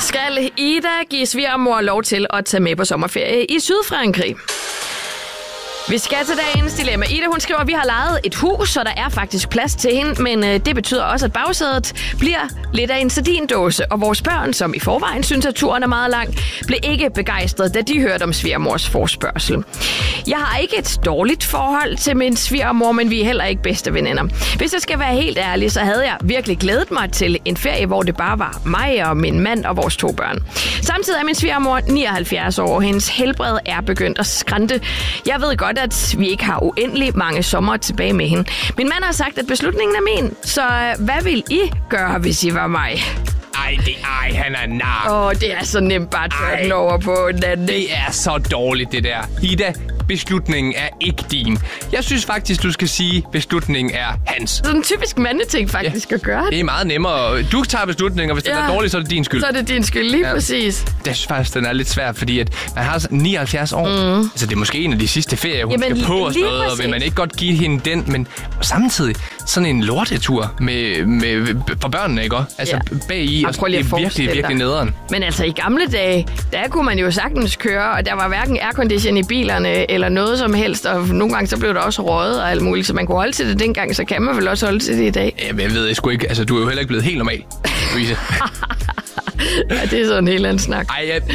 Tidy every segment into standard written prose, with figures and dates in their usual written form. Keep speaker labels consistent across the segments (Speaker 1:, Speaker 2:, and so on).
Speaker 1: Skal Ida give svigermor lov til at tage med på sommerferie i Sydfrankrig? Vi skal til dagens dilemma. Ida, hun skriver, at vi har lejet et hus, så der er faktisk plads til hende, men det betyder også, at bagsædet bliver lidt af en sardindåse, og vores børn, som i forvejen synes, at turen er meget lang, blev ikke begejstrede, da de hørte om svigermors forspørgsel. Jeg har ikke et dårligt forhold til min svigermor, men vi er heller ikke bedste veninder. Hvis jeg skal være helt ærlig, så havde jeg virkelig glædet mig til en ferie, hvor det bare var mig og min mand og vores 2 børn. Samtidig er min svigermor 79 år, og hendes helbred er begyndt at skrante. Jeg ved godt, at vi ikke har uendelig mange sommer tilbage med hende. Min mand har sagt, at beslutningen er min, så hvad vil I gøre, hvis I var mig?
Speaker 2: Ej, han er nar.
Speaker 1: Det er så nemt bare at tørre den over på den anden.
Speaker 2: Det er så dårligt, det der. Ida, beslutningen er ikke din. Jeg synes faktisk, du skal sige, at beslutningen er hans.
Speaker 1: Sådan en typisk mandeting faktisk at gøre.
Speaker 2: Det er meget nemmere. Du tager beslutningen, og hvis den er dårlig, så er det din skyld.
Speaker 1: Så er det din skyld, lige præcis.
Speaker 2: Det synes faktisk, den er lidt svær, fordi at man har 79 år. Altså, det er måske en af de sidste ferier, hun skal på og sådan noget, og vil man ikke godt give hende den, men samtidig sådan en lortetur for børnene, ikke også? Altså, bagi, og det er virkelig, virkelig nederen.
Speaker 1: Men altså, i gamle dage, der kunne man jo sagtens køre, og der var hverken aircondition i bilerne, eller noget som helst, og nogle gange så blev der også røget og alt muligt, så man kunne holde til det dengang, så kan man vel også holde til det i dag.
Speaker 2: Jamen, jeg ved sgu ikke, altså du er jo heller ikke blevet helt normal, Louise.
Speaker 1: Ja, det er sådan en helt anden snak.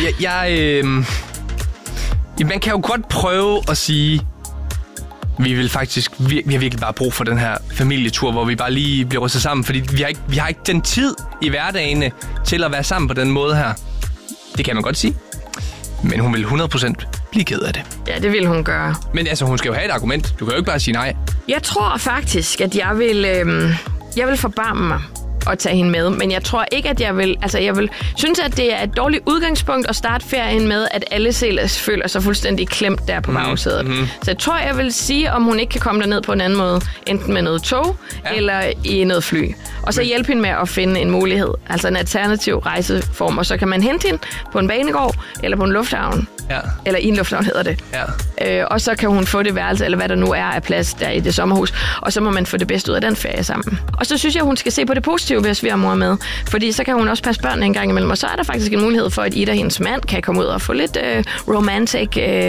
Speaker 2: Man kan jo godt prøve at sige, vi har virkelig bare brug for den her familietur, hvor vi bare lige bliver rystet sammen, fordi vi har ikke den tid i hverdagen til at være sammen på den måde her. Det kan man godt sige. Men hun vil 100% blive ked af det.
Speaker 1: Ja, det vil hun gøre.
Speaker 2: Men altså, hun skal jo have et argument. Du kan jo ikke bare sige nej.
Speaker 1: Jeg tror faktisk, at jeg vil forbarme mig og tage hende med, men jeg tror ikke, at jeg vil synes, at det er et dårligt udgangspunkt at starte ferien med, at alle føler sig fuldstændig klemt der på bagsædet. Så jeg tror, jeg vil sige, om hun ikke kan komme derned på en anden måde, enten med noget tog eller i noget fly. Og så hjælpe hende med at finde en mulighed, altså en alternativ rejseform, og så kan man hente hende på en banegård eller på en lufthavn. Ja. Eller i en lufthavn hedder det. Ja. Og så kan hun få det værelse, eller hvad der nu er af plads der i det sommerhus, og så må man få det bedste ud af den ferie sammen. Og så synes jeg, hun skal se på det positive ved at svigermor med, fordi så kan hun også passe børnene en gang imellem, og så er der faktisk en mulighed for, at Ida og hendes mand kan komme ud og få lidt romantic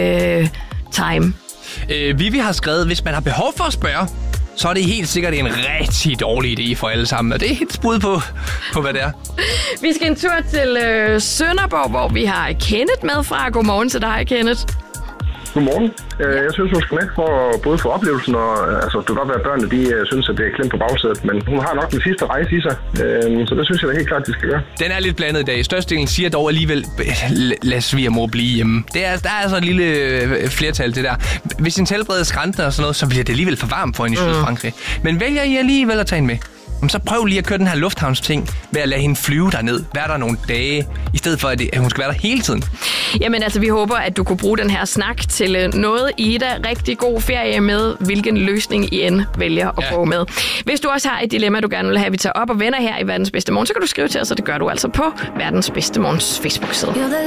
Speaker 1: time.
Speaker 2: Vivi har skrevet, hvis man har behov for at spørge, så er det helt sikkert en rigtig dårlig idé for alle sammen, og det er helt bud på hvad det er.
Speaker 1: Vi skal en tur til Sønderborg, hvor vi har Kenneth med fra. Godmorgen til dig, Kenneth.
Speaker 3: Godmorgen. Jeg synes, hun skal med for både for oplevelsen, og altså, det kan godt være, at børnene de synes, at det er klemt på bagsædet, men hun har nok den sidste rejse i sig, så det synes jeg da helt klart, de skal gøre. Den
Speaker 2: er lidt blandet i dag. Størstedelen siger dog alligevel, lad svigermor blive hjemme. Der er altså et lille flertal det der. Hvis en helbred skrantende og sådan noget, så bliver det alligevel for varmt for hende i Sydfrankrig. Men vælger I alligevel at tage hende med? Så prøv lige at køre den her lufthavnsting ved at lade hende flyve derned, være der nogle dage, i stedet for at hun skal være der hele tiden.
Speaker 1: Jamen altså, vi håber, at du kunne bruge den her snak til noget, Ida. Rigtig god ferie med, hvilken løsning I end vælger at gå med. Hvis du også har et dilemma, du gerne vil have, vi tager op og vender her i Verdens Bedste Morgen, så kan du skrive til os, og det gør du altså på Verdens Bedste Morgens Facebook-side.